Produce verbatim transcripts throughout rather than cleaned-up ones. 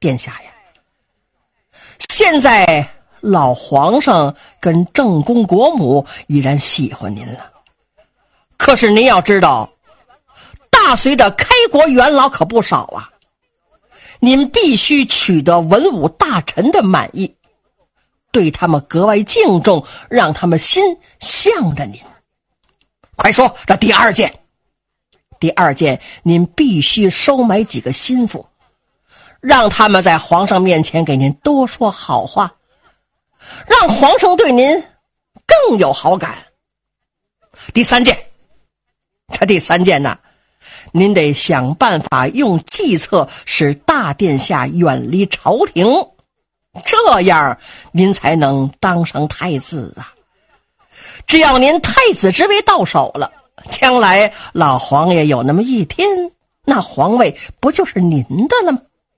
殿下呀，现在老皇上跟正宫国母依然喜欢您了，可是您要知道，大隋的开国元老可不少啊，您必须取得文武大臣的满意，对他们格外敬重，让他们心向着您。快说，这第二件。第二件，您必须收买几个心腹，让他们在皇上面前给您多说好话，让皇上对您更有好感。第三件，这第三件呢，您得想办法用计策使大殿下远离朝廷，这样您才能当上太子啊。只要您太子之位到手了，将来老皇爷有那么一天，那皇位不就是您的了吗？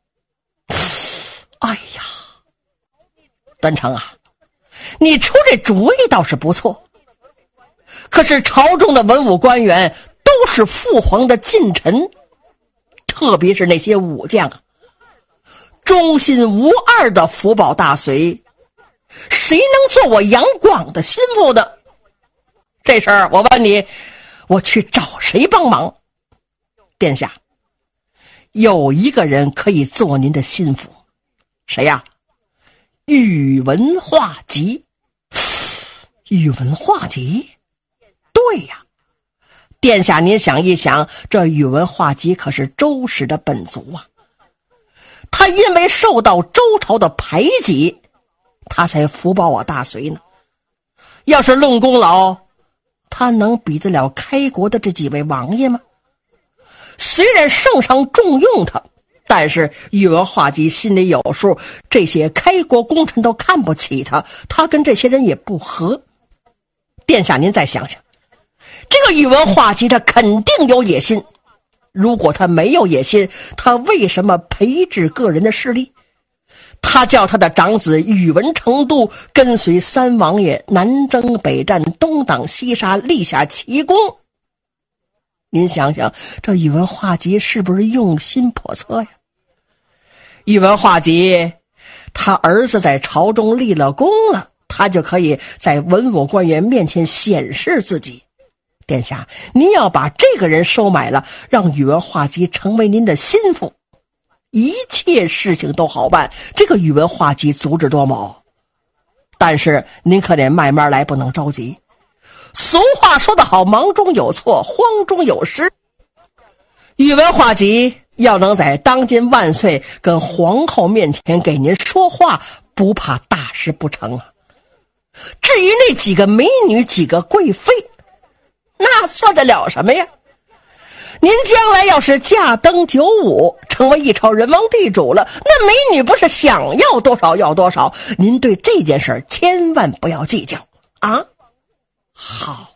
哎呀，段成啊，你出这主意倒是不错，可是朝中的文武官员都是父皇的近臣，特别是那些武将啊，忠心无二的福保大隋，谁能做我杨广的心腹呢？这事儿我问你，我去找谁帮忙？殿下，有一个人可以做您的心腹。谁呀？宇文化及。宇文化及？对呀，殿下您想一想，这宇文化及可是周氏的本族啊，他因为受到周朝的排挤，他才福保我大隋呢。要是论功劳，他能比得了开国的这几位王爷吗？虽然圣上重用他，但是宇文化及心里有数，这些开国功臣都看不起他，他跟这些人也不合。殿下您再想想，这个宇文化及他肯定有野心，如果他没有野心，他为什么培植个人的势力？他叫他的长子宇文成都跟随三王爷南征北战，东挡西杀，立下奇功。您想想，这宇文化及是不是用心叵测呀？宇文化及他儿子在朝中立了功了，他就可以在文武官员面前显示自己。殿下，您要把这个人收买了，让宇文化及成为您的心腹，一切事情都好办。这个宇文化及足智多谋，但是您可得慢慢来，不能着急。俗话说得好，忙中有错，慌中有失。宇文化及要能在当今万岁跟皇后面前给您说话，不怕大事不成啊。至于那几个美女，几个贵妃，那算得了什么呀？您将来要是驾登九五，成为一朝人王地主了，那美女不是想要多少要多少？您对这件事千万不要计较啊！好，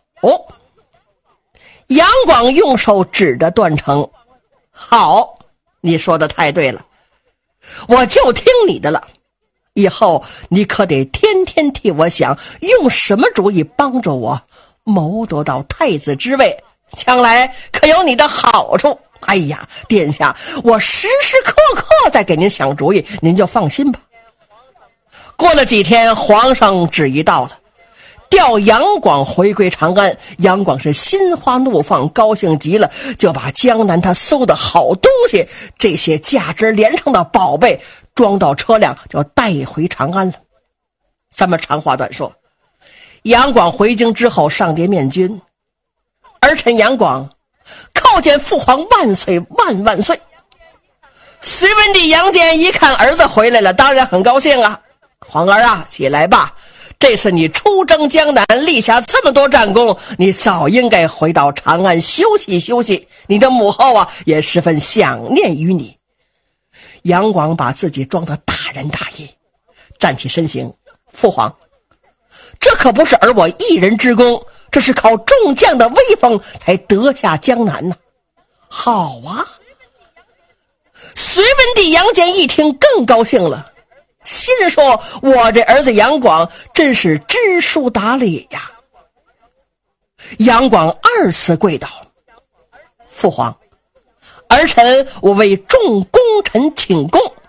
杨广用手指着段成，好，你说的太对了，我就听你的了。以后你可得天天替我想，用什么主意帮助我谋得到太子之位，将来可有你的好处。哎呀，殿下，我时时刻刻在给您想主意，您就放心吧。过了几天，皇上旨意到了，调杨广回归长安。杨广是心花怒放，高兴极了，就把江南他搜的好东西，这些价值连城的宝贝装到车辆，就带回长安了。咱们长话短说，杨广回京之后上殿面君，儿臣杨广叩见父皇万岁万万岁。隋文帝杨坚一看儿子回来了，当然很高兴啊。皇儿啊，起来吧，这次你出征江南，立下这么多战功，你早应该回到长安休息休息，你的母后啊也十分想念于你。杨广把自己装得大仁大义，站起身形，父皇，这可不是儿我一人之功，这是靠众将的威风才得下江南呢、啊。好啊！隋文帝杨坚一听更高兴了，心说我这儿子杨广真是知书达理呀。杨广二次跪倒，父皇，儿臣我为众功臣请功，